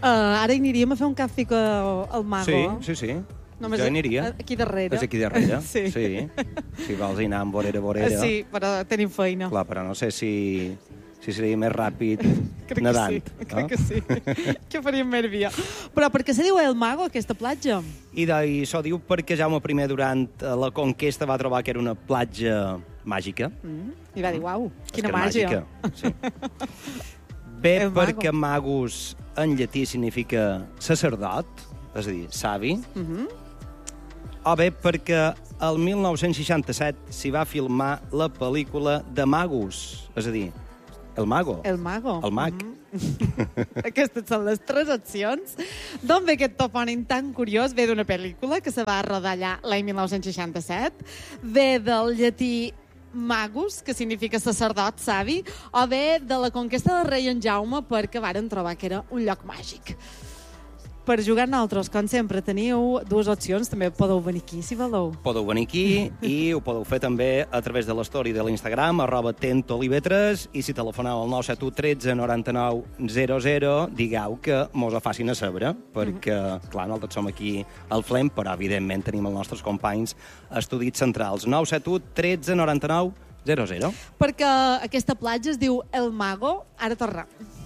Ara aniríem a fer un càfic al Mago. Sí. Només jo aniria. Aquí darrere. És aquí darrere. Sí. Si vols anar amb vorera. Sí, però tenim feina. Clar, però no sé si seria més ràpid nedant. Crec que sí. Que faríem més via. Però per què se diu El Mago, aquesta platja? I això diu perquè Jaume I durant la conquesta va trobar que era una platja màgica. I va dir, uau, quina màgia. Sí. Bé, perquè magus en llatí significa sacerdot, és a dir, savi. O bé perquè el 1967 s'hi va filmar la pel·lícula de Magus, és a dir, El Mago. El Mago. El mag. Aquestes són les 3 opcions. D'on ve aquest topònim tan curiós? Ve d'una pel·lícula que se va rodar allà l'any 1967. Ve del llatí magus, que significa sacerdot, savi, o bé de la conquesta del rei en Jaume perquè varen trobar que era un lloc màgic. Per jugar nosaltres, com sempre, teniu 2 opcions. També podeu venir aquí, si voleu. Podeu venir aquí i ho podeu fer també a través de l'story de l'Instagram, @tentolivetres, i si telefoneu al 971 13 99 00, digueu que mos ho facin a saber, perquè, clar, nosaltres som aquí al Flem, però, evidentment, tenim els nostres companys a Estudis Centrals. 971 13 99 00. Perquè aquesta platja es diu El Mago. Ara tornem.